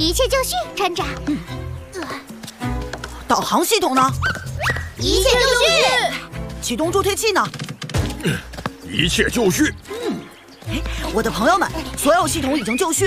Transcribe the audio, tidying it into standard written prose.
一切就绪，船长。 导航系统呢？ 一切就绪。 启动助推器呢？ 一切就绪。 我的朋友们，所有系统已经就绪，